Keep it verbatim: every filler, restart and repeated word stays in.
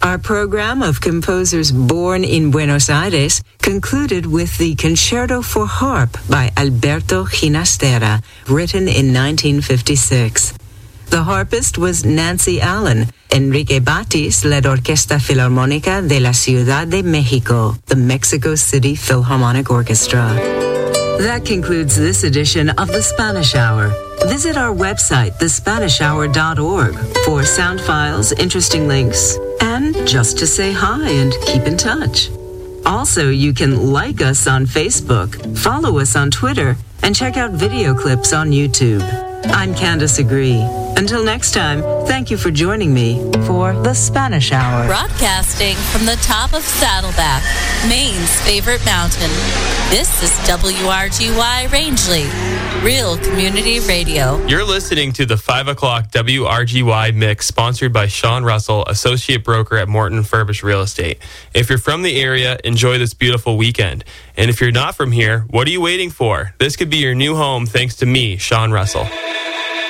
Our program of composers born in Buenos Aires concluded with the Concerto for Harp by Alberto Ginastera, written in nineteen fifty-six. The harpist was Nancy Allen. Enrique Batis led Orquesta Filarmónica de la Ciudad de México, the Mexico City Philharmonic Orchestra. That concludes this edition of The Spanish Hour. Visit our website, the spanish hour dot org, for sound files, interesting links, and just to say hi and keep in touch. Also, you can like us on Facebook, follow us on Twitter, and check out video clips on YouTube. I'm Candace Agree. Until next time, thank you for joining me for The Spanish Hour. Broadcasting from the top of Saddleback, Maine's favorite mountain. This is W R G Y Rangeley, Real Community Radio. You're listening to the five o'clock W R G Y mix, sponsored by Sean Russell, Associate Broker at Morton Furbish Real Estate. If you're from the area, enjoy this beautiful weekend. And if you're not from here, what are you waiting for? This could be your new home thanks to me, Sean Russell.